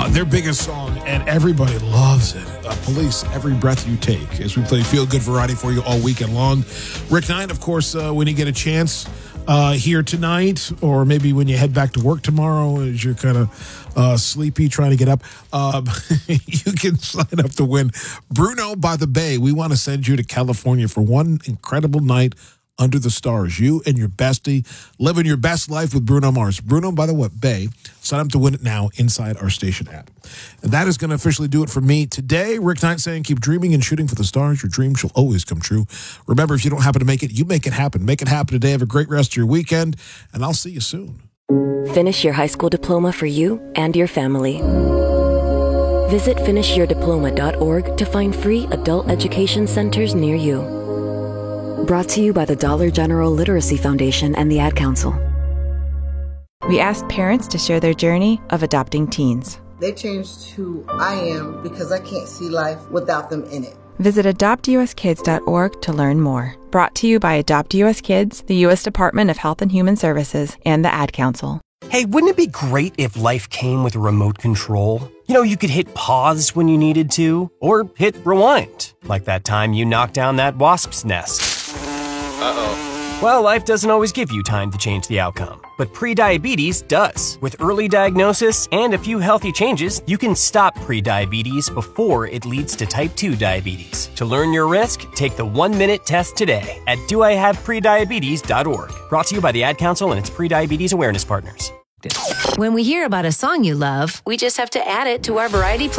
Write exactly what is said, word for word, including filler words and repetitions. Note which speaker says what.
Speaker 1: their biggest song, and everybody loves it. Uh, Police, Every Breath You Take, as we play Feel Good Variety for you all weekend long. Rick Knight, of course, uh, when you get a chance uh, here tonight, or maybe when you head back to work tomorrow as you're kind of uh, sleepy trying to get up, um, you can sign up to win Bruno by the Bay. We want to send you to California for one incredible night under the stars. You and your bestie living your best life with Bruno Mars. Bruno, by the way, Bay, sign up to win it now inside our station app. And that is going to officially do it for me today. Rick Knight saying, keep dreaming and shooting for the stars. Your dream shall always come true. Remember, if you don't happen to make it, you make it happen. Make it happen today. Have a great rest of your weekend, and I'll see you soon.
Speaker 2: Finish your high school diploma for you and your family. Visit finish your diploma dot org to find free adult education centers near you. Brought to you by the Dollar General Literacy Foundation and the Ad Council.
Speaker 3: We asked parents to share their journey of adopting teens.
Speaker 4: They changed who I am because I can't see life without them in it.
Speaker 3: Visit adopt u s kids dot org to learn more. Brought to you by Adopt U S Kids, the U S Department of Health and Human Services, and the Ad Council.
Speaker 5: Hey, wouldn't it be great if life came with a remote control? You know, you could hit pause when you needed to, or hit rewind, like that time you knocked down that wasp's nest. Uh-oh. Well, life doesn't always give you time to change the outcome, but prediabetes does. With early diagnosis and a few healthy changes, you can stop prediabetes before it leads to type two diabetes. To learn your risk, take the one-minute test today at do I have prediabetes dot org. Brought to you by the Ad Council and its prediabetes awareness partners.
Speaker 6: When we hear about a song you love, we just have to add it to our variety playlist.